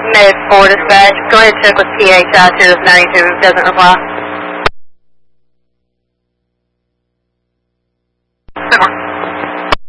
Mid 4 dispatch. Go ahead and check with PHI 292 if doesn't reply. Come on.